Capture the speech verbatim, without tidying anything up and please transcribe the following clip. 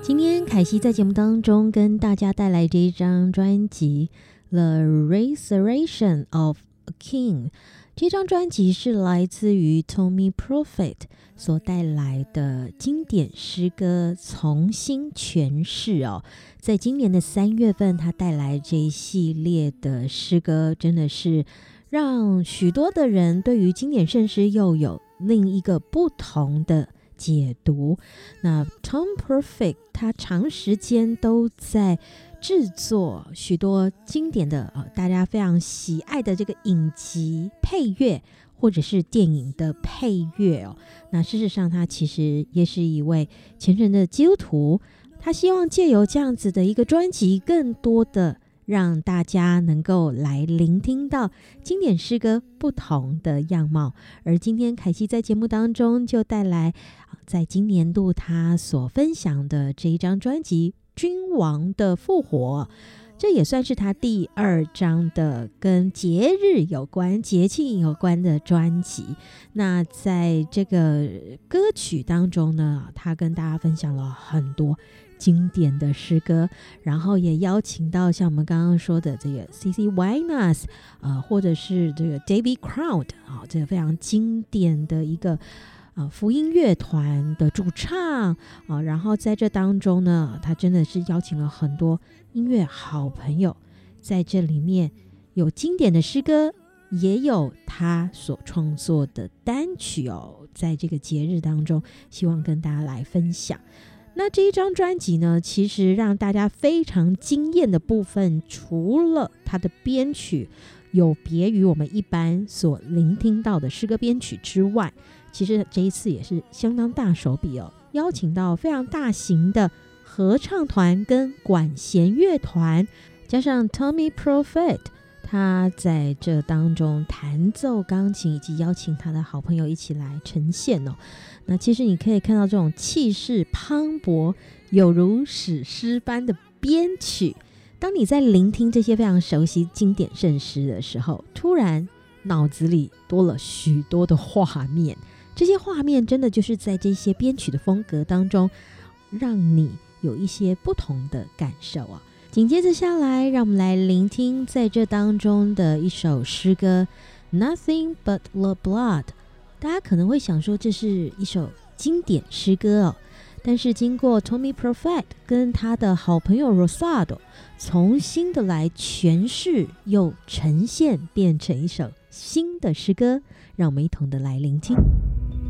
今天凯西在节目当中跟大家带来这一张专辑《The Resurrection of a King》。这张专辑是来自于 Tommy Prophet 所带来的经典诗歌重新诠释哦。在今年的三月份，他带来这一系列的诗歌，真的是让许多的人对于经典圣诗又有另一个不同的解读。那 Tom Prophet 他长时间都在制作许多经典的、呃、大家非常喜爱的这个影集配乐或者是电影的配乐哦。那事实上他其实也是一位虔诚的基督徒，他希望借由这样子的一个专辑，更多的让大家能够来聆听到经典诗歌不同的样貌。而今天凯西在节目当中就带来在今年度他所分享的这一张专辑《君王的复活》，这也算是他第二张的跟节日有关、节庆有关的专辑。那在这个歌曲当中呢，他跟大家分享了很多经典的诗歌，然后也邀请到像我们刚刚说的这个 C C Winehouse 呃，或者是这个 David Crowd、哦、这个非常经典的一个呃福音乐团的主唱、呃、然后在这当中呢，他真的是邀请了很多音乐好朋友，在这里面有经典的诗歌，也有他所创作的单曲哦，在这个节日当中希望跟大家来分享。那这一张专辑呢，其实让大家非常惊艳的部分，除了它的编曲有别于我们一般所聆听到的诗歌编曲之外，其实这一次也是相当大手笔哦，邀请到非常大型的合唱团跟管弦乐团，加上 Tommy Prophet 他在这当中弹奏钢琴，以及邀请他的好朋友一起来呈现哦。那其实你可以看到这种气势磅礴，有如史诗般的编曲。当你在聆听这些非常熟悉经典圣诗的时候，突然脑子里多了许多的画面，这些画面真的就是在这些编曲的风格当中，让你有一些不同的感受啊。紧接着下来，让我们来聆听在这当中的一首诗歌 Nothing But the Blood。 大家可能会想说这是一首经典诗歌哦，但是经过 Tommy Prophet 跟他的好朋友 Rosado 重新的来诠释又呈现，变成一首新的诗歌，让我们一同的来聆听。